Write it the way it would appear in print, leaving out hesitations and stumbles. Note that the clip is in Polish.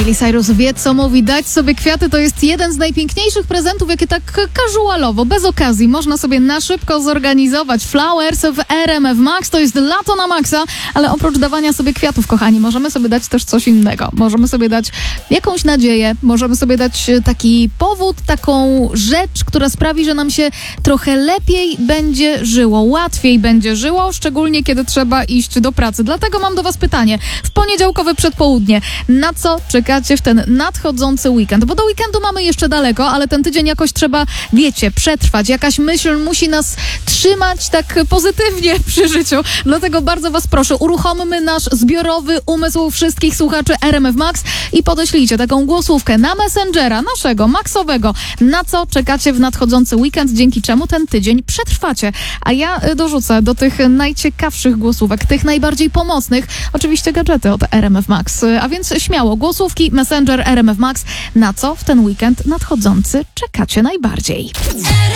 Miley Cyrus wie, co mówi. Dać sobie kwiaty to jest jeden z najpiękniejszych prezentów, jakie tak casualowo, bez okazji można sobie na szybko zorganizować. Flowers w RMF Max to jest lato na maksa, ale oprócz dawania sobie kwiatów, kochani, możemy sobie dać też coś innego. Możemy sobie dać jakąś nadzieję, możemy sobie dać taki powód, taką rzecz, która sprawi, że nam się trochę lepiej będzie żyło, łatwiej będzie żyło, szczególnie kiedy trzeba iść do pracy. Dlatego mam do was pytanie. W poniedziałkowe przedpołudnie, na co czekacie w ten nadchodzący weekend? Bo do weekendu mamy jeszcze daleko, ale ten tydzień jakoś trzeba, wiecie, przetrwać. Jakaś myśl musi nas trzymać tak pozytywnie przy życiu. Dlatego bardzo was proszę, uruchommy nasz zbiorowy umysł wszystkich słuchaczy RMF Max i podeślijcie taką głosówkę na Messengera, naszego, Maxowego, na co czekacie w nadchodzący weekend, dzięki czemu ten tydzień przetrwacie. A ja dorzucę do tych najciekawszych głosówek, tych najbardziej pomocnych, oczywiście gadżety od RMF Max. A więc śmiało, głosówki, Messenger, RMF Max, na co w ten weekend nadchodzący czekacie najbardziej.